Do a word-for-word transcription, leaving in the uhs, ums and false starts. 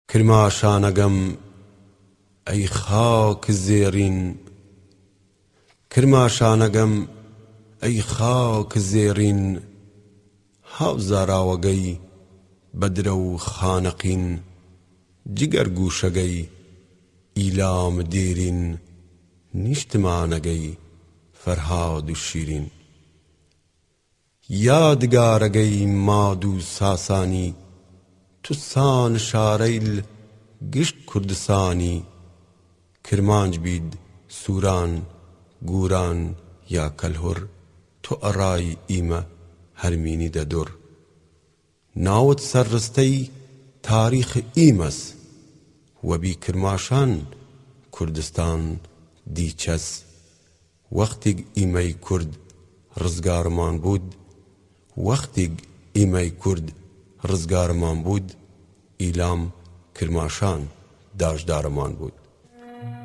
کرماشانەگەم ئەی خاک زێڕین کرماشانەگەم ئەی خاک زێڕین هاوزاراوەگەی بەدرە و خانەقین جگەر گوشەگەی ئیلام دێرین نیشتمانەگەی فەرهاد و شیرین یادگارەگەی ماد و ساسانی توسان شارەیل گشت کوردستانی کرمانج بید سووران گوران یا کەلهوڕ تۆ ئەڕای ئیمە هەرمینی دەدوڕ ناوت سەرڕستەی تاریخ ئیمەس وەبی کرماشان کوردستان دیچەس وەختێک ئیمەی کورد ڕزگارمان بوود وەختێک ئیمەی کورد ڕزگارمان بود ئیلام کرماشان داژدارمان بود